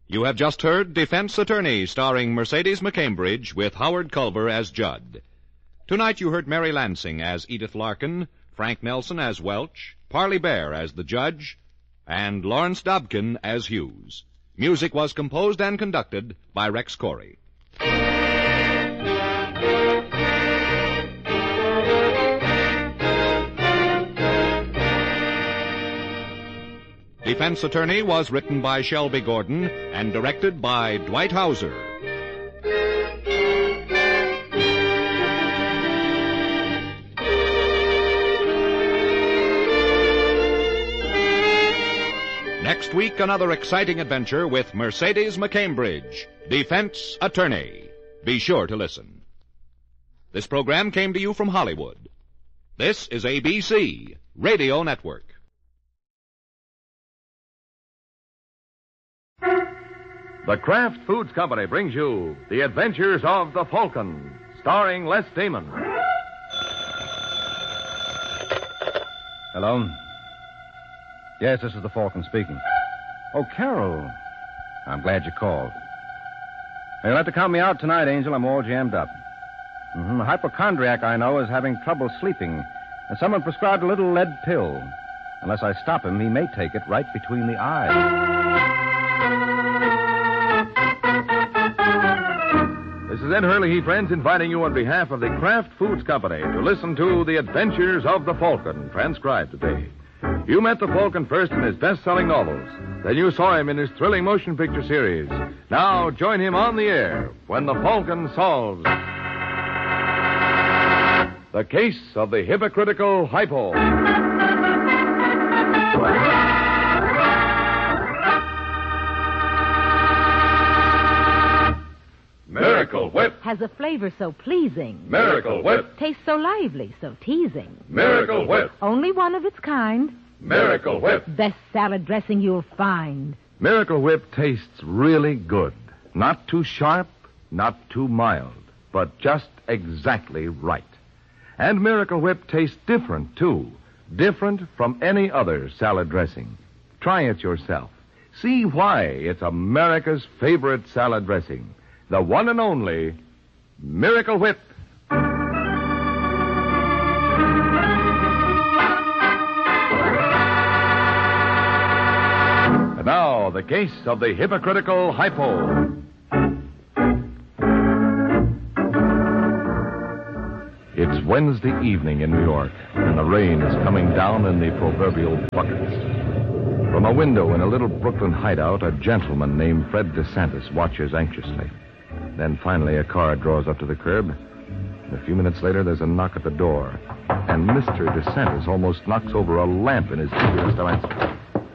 You have just heard Defense Attorney, starring Mercedes McCambridge with Howard Culver as Judd. Tonight you heard Mary Lansing as Edith Larkin, Frank Nelson as Welch, Parley Bear as the judge, and Lawrence Dobkin as Hughes. Music was composed and conducted by Rex Corey. Defense Attorney was written by Shelby Gordon and directed by Dwight Hauser. Next week, another exciting adventure with Mercedes McCambridge, Defense Attorney. Be sure to listen. This program came to you from Hollywood. This is ABC Radio Network. The Kraft Foods Company brings you The Adventures of the Falcon, starring Les Damon. Hello? Yes, this is the Falcon speaking. Oh, Carol. I'm glad you called. You'll have to count me out tonight, Angel. I'm all jammed up. A hypochondriac I know is having trouble sleeping, and someone prescribed a little lead pill. Unless I stop him, he may take it right between the eyes. This is Ed Hurley, friends, inviting you on behalf of the Kraft Foods Company to listen to The Adventures of the Falcon, transcribed today. You met the Falcon first in his best-selling novels. Then you saw him in his thrilling motion picture series. Now join him on the air when the Falcon solves the case of the hypocritical hypo. Miracle Whip. Has a flavor so pleasing. Miracle Whip. Tastes so lively, so teasing. Miracle Whip. Only one of its kind. Miracle Whip. Best salad dressing you'll find. Miracle Whip tastes really good. Not too sharp, not too mild, but just exactly right. And Miracle Whip tastes different, too. Different from any other salad dressing. Try it yourself. See why it's America's favorite salad dressing. The one and only Miracle Whip. And now, the case of the hypocritical hypo. It's Wednesday evening in New York, and the rain is coming down in the proverbial buckets. From a window in a little Brooklyn hideout, a gentleman named Fred DeSantis watches anxiously. Then finally a car draws up to the curb. And a few minutes later, there's a knock at the door. And Mr. DeSantis almost knocks over a lamp in his eagerness to answer.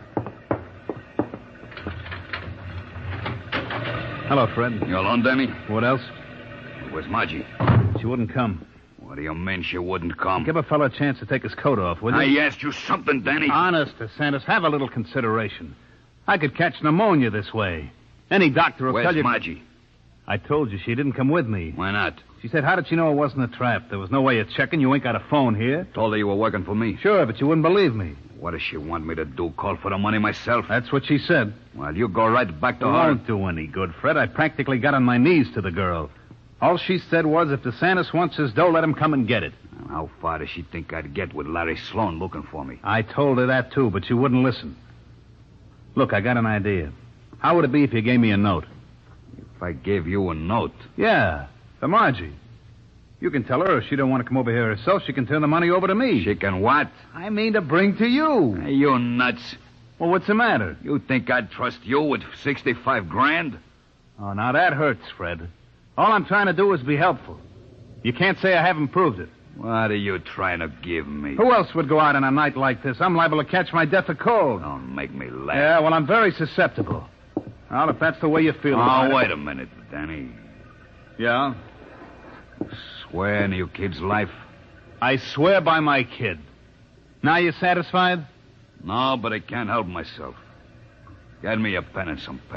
Hello, Fred. You alone, Danny? What else? Where's Margie? She wouldn't come. What do you mean she wouldn't come? Give a fellow a chance to take his coat off, will you? I asked you something, Danny. Honest, DeSantis, have a little consideration. I could catch pneumonia this way. Any doctor will Where's tell you... Margie? I told you she didn't come with me. Why not? She said, how did she know it wasn't a trap? There was no way of checking. You ain't got a phone here. Told her you were working for me. Sure, but you wouldn't believe me. What does she want me to do? Call for the money myself? That's what she said. Well, you go right back to It her. won't do any good, Fred. I practically got on my knees to the girl. All she said was, if DeSantis wants his dough, let him come and get it. How far does she think I'd get with Larry Sloan looking for me? I told her that, too, but she wouldn't listen. Look, I got an idea. How would it be if you gave me a note? If I gave you a note? Yeah, to Margie. You can tell her if she don't want to come over here herself, she can turn the money over to me. She can what? I mean to bring to you. Hey, you nuts. Well, what's the matter? You think I'd trust you with 65 grand? Oh, now that hurts, Fred. All I'm trying to do is be helpful. You can't say I haven't proved it. What are you trying to give me? Who else would go out on a night like this? I'm liable to catch my death of cold. Don't make me laugh. Yeah, well, I'm very susceptible. Well, if that's the way you feel about it... Oh, wait a minute, Danny. Yeah? Swear on your kid's life? I swear by my kid. Now you satisfied? No, but I can't help myself. Get me a pen and some paper.